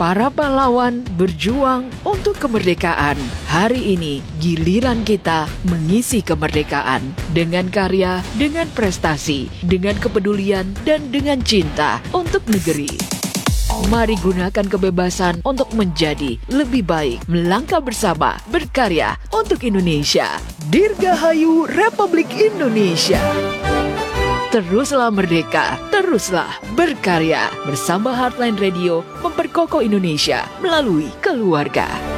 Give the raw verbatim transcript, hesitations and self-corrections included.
Para pahlawan berjuang untuk kemerdekaan. Hari ini giliran kita mengisi kemerdekaan dengan karya, dengan prestasi, dengan kepedulian, dan dengan cinta untuk negeri. Mari gunakan kebebasan untuk menjadi lebih baik, melangkah bersama, berkarya untuk Indonesia. Dirgahayu Republik Indonesia. Teruslah merdeka, teruslah berkarya. Bersama Heartline Radio, memperkokoh Indonesia melalui keluarga.